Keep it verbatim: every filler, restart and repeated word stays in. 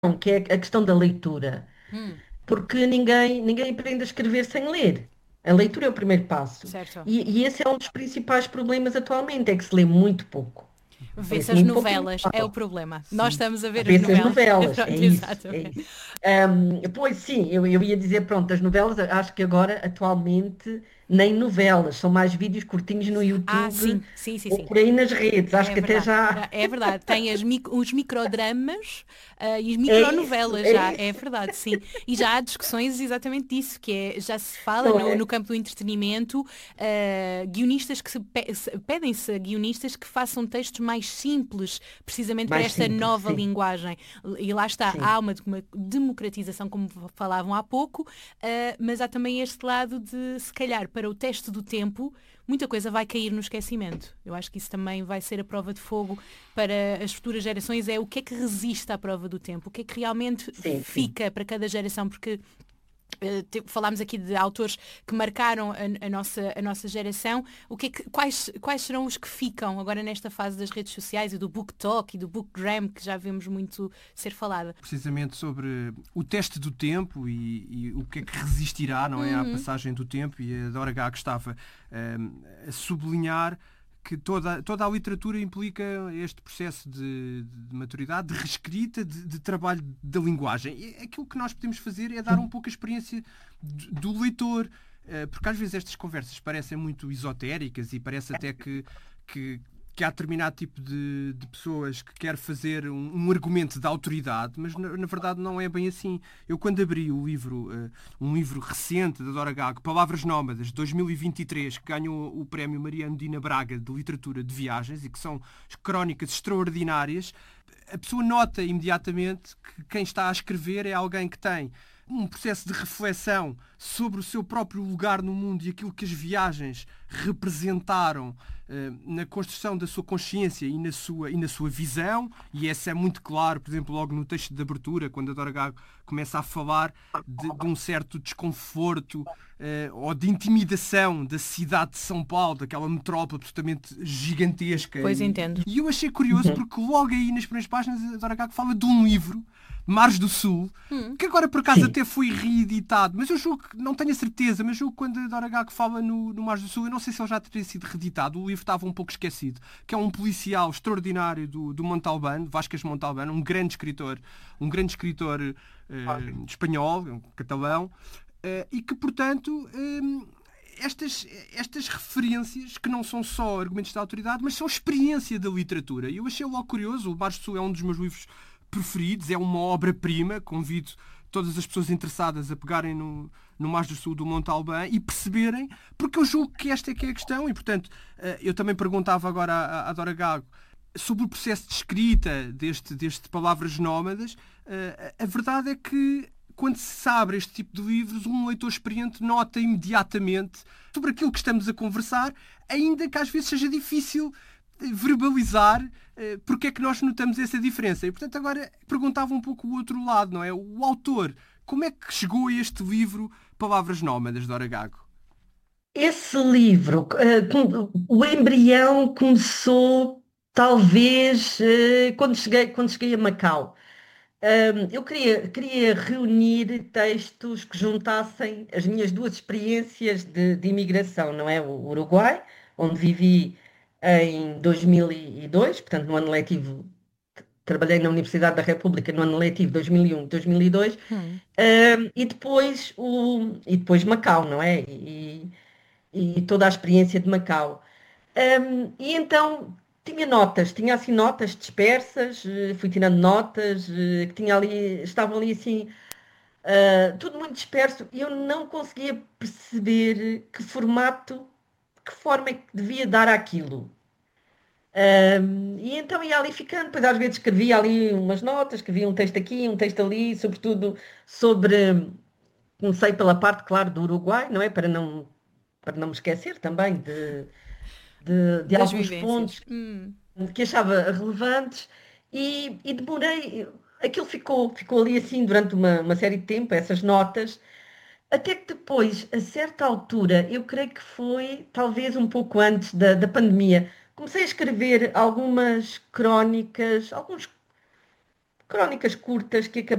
que é a questão da leitura, Hum, porque ninguém, ninguém aprende a escrever sem ler. A leitura é o primeiro passo. certo. E, e esse é um dos principais problemas atualmente, é que se lê muito pouco. Vê-se Lê-se as muito pouco e muito novelas, é o mal. problema. Nós Sim. estamos a ver as Vê-se as novelas. novelas, é Pronto, isso, é exatamente. isso. Ahm, pois sim, eu, eu ia dizer, pronto, as novelas, acho que agora, atualmente, nem novelas, são mais vídeos curtinhos no Ah, YouTube sim, sim, sim, ou sim. por aí nas redes, acho É que até verdade, já é verdade. Tem as mic- os microdramas, ah, e as é isso, micronovelas é já, é isso, verdade, sim. E já há discussões exatamente disso, que é, já se fala não no, é? no campo do entretenimento, ah, guionistas que se, pe- se- pedem-se a guionistas que façam textos mais simples, precisamente para Mais esta simples, nova sim, linguagem. E lá está, há sim. uma demo- democratização, como falavam há pouco, ah, mas há também este lado de, se calhar, para o teste do tempo, muita coisa vai cair no esquecimento. Eu acho que isso também vai ser a prova de fogo para as futuras gerações, é o que é que resiste à prova do tempo, o que é que realmente Sim, sim. fica para cada geração, porque eh, te- falámos aqui de autores que marcaram a, a nossa, a nossa geração. O que é que- quais, quais serão os que ficam agora nesta fase das redes sociais e do BookTok e do BookGram, que já vemos muito ser falada? Precisamente sobre o teste do tempo e, e o que é que resistirá, não é, à Uhum. passagem do tempo, e a Dora Gago estava hum, a sublinhar que toda, toda a literatura implica este processo de, de maturidade, de reescrita, de, de trabalho da linguagem. E aquilo que nós podemos fazer é dar um pouco a experiência do, do leitor, eh, porque às vezes estas conversas parecem muito esotéricas e parece até que, que, que há determinado tipo de, de pessoas que quer fazer um, um argumento de autoridade, mas na, na verdade não é bem assim. Eu quando abri o livro, uh, um livro recente da Dora Gago, Palavras Nómadas, de dois mil e vinte e três, que ganhou o prémio Mariano Dina Braga de Literatura de Viagens e que são crónicas extraordinárias, a pessoa nota imediatamente que quem está a escrever é alguém que tem um processo de reflexão sobre o seu próprio lugar no mundo e aquilo que as viagens representaram eh, na construção da sua consciência e na sua, e na sua visão, e esse é muito claro, por exemplo, logo no texto de abertura, quando a Dora Gago começa a falar de, de um certo desconforto eh, ou de intimidação da cidade de São Paulo, daquela metrópole absolutamente gigantesca. Pois E, entendo. e eu achei curioso Uhum. porque logo aí nas primeiras páginas a Dora Gago fala de um livro, Mares do Sul, Hum. que agora por acaso Sim. até foi reeditado, mas eu julgo que, não tenho a certeza, mas eu julgo que quando a Dora Gago fala no, no Mares do Sul, eu não sei se ele já teria sido reeditado, o livro estava um pouco esquecido, que é um policial extraordinário do, do Montalbán, Vasquez Montalbán, um grande escritor, um grande escritor eh, espanhol, um catalão, eh, e que, portanto, eh, estas, estas referências, que não são só argumentos da autoridade, mas são experiência da literatura. E eu achei logo curioso, o Mares do Sul é um dos meus livros preferidos, é uma obra-prima, convido todas as pessoas interessadas a pegarem no, no Mares do Sul do Montalbán e perceberem, porque eu julgo que esta é que é a questão, e portanto eh, eu também perguntava agora à, à Dora Gago sobre o processo de escrita deste, deste Palavras Nómadas. Eh, a verdade é que quando se abre este tipo de livros, um leitor experiente nota imediatamente sobre aquilo que estamos a conversar, ainda que às vezes seja difícil verbalizar eh, porque é que nós notamos essa diferença. E, portanto, agora perguntava um pouco o outro lado, não é? O autor, como é que chegou a este livro Palavras Nómadas, de Dora Gago? Esse livro, eh, com- o embrião começou talvez eh, quando cheguei, quando cheguei a Macau. Ahm, eu queria, queria reunir textos que juntassem as minhas duas experiências de, de imigração, não é? O Uruguai, onde vivi em dois mil e dois, portanto, no ano letivo, trabalhei na Universidade da República no ano letivo dois mil e um, dois mil e dois, Hum. ahm, e depois o, e depois Macau, não é? E, e toda a experiência de Macau. Ahm, e então tinha notas, tinha assim notas dispersas, eh, fui tirando notas, eh, que tinha ali, estavam ali assim, ah, tudo muito disperso, e eu não conseguia perceber que formato, que forma é que devia dar àquilo. Ahm, e então ia ali ficando, depois às vezes escrevia ali umas notas, escrevia um texto aqui, um texto ali, sobretudo sobre, comecei pela parte, claro, do Uruguai, não é? Para não, para não me esquecer também de, de, de Das alguns vivências. pontos Hum. que achava relevantes e, e demorei, aquilo ficou, ficou ali assim durante uma, uma série de tempo, essas notas, até que depois, a certa altura, eu creio que foi talvez um pouco antes da, da pandemia, comecei a escrever algumas crónicas, alguns crónicas curtas que